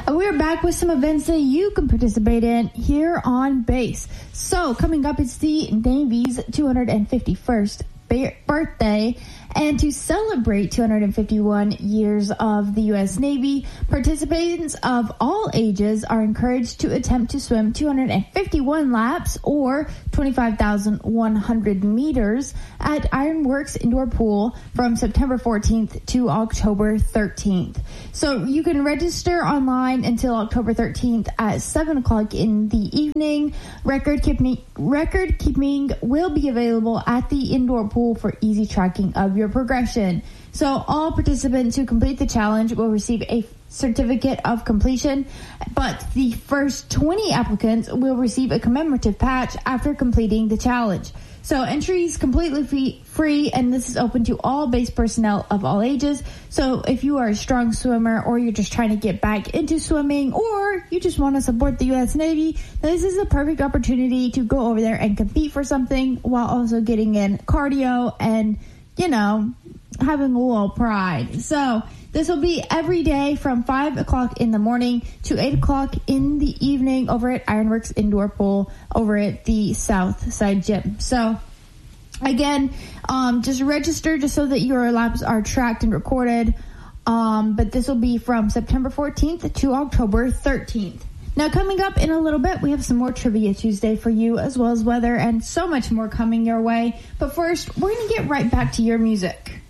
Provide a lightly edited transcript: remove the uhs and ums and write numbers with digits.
We're back with some events that you can participate in here on base. So coming up is the Navy's 251st birthday, and to celebrate 251 years of the U.S. Navy, participants of all ages are encouraged to attempt to swim 251 laps or 25,100 meters at Ironworks Indoor Pool from September 14th to October 13th. So you can register online until October 13th at 7 o'clock in the evening. Record keeping will be available at the indoor pool for easy tracking of your progression. So all participants who complete the challenge will receive a certificate of completion, but the first 20 applicants will receive a commemorative patch after completing the challenge. So entry is completely free, and this is open to all base personnel of all ages. So if you are a strong swimmer, or you're just trying to get back into swimming, or you just want to support the U.S. Navy, this is a perfect opportunity to go over there and compete for something while also getting in cardio and, having a little pride. So this will be every day from 5 o'clock in the morning to 8 o'clock in the evening over at Ironworks Indoor Pool over at the South Side Gym. So again, just register just so that your laps are tracked and recorded. But this will be from September 14th to October 13th. Now, coming up in a little bit, we have some more Trivia Tuesday for you, as well as weather and so much more coming your way. But first, we're going to get right back to your music.